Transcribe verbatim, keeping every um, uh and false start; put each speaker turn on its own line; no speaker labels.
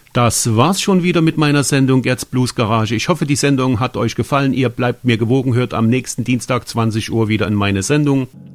Das war's schon wieder mit meiner Sendung Gerds Blues Garage. Ich hoffe, die Sendung hat euch gefallen. Ihr bleibt mir gewogen, hört am nächsten Dienstag zwanzig Uhr wieder in meine Sendung.